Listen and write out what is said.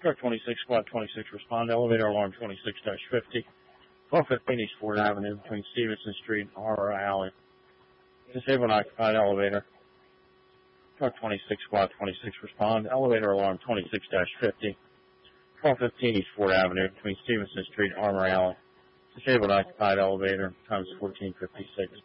Truck 26, Squad 26, respond. Elevator alarm 26-50. 1215 East Ford Avenue between Stevenson Street and Horror Alley. Disabled occupied elevator. Truck 26, Squad 26, respond. Elevator alarm 26-50. 1215 East Ford Avenue between Stevenson Street and Armour Alley. Disabled occupied elevator. Time is 14:56.